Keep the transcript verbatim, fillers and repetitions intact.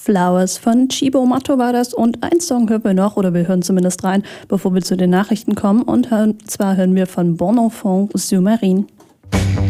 Flowers von Cibo Matto war das und ein Song hören wir noch, oder wir hören zumindest rein, bevor wir zu den Nachrichten kommen. Und hören, zwar hören wir von Bon Enfant Sous Marine.